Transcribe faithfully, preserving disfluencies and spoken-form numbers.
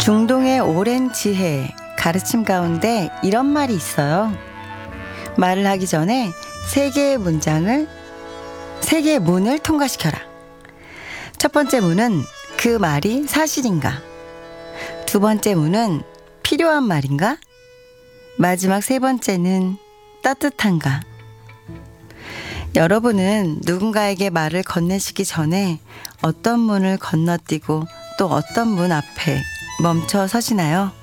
중동의 오랜 지혜, 가르침 가운데 이런 말이 있어요. 말을 하기 전에 세 개의 문장을, 세 개의 문을 통과시켜라. 첫 번째 문은 그 말이 사실인가? 두 번째 문은 필요한 말인가? 마지막 세 번째는 따뜻한가? 여러분은 누군가에게 말을 건네시기 전에 어떤 문을 건너뛰고 또 어떤 문 앞에 멈춰 서시나요?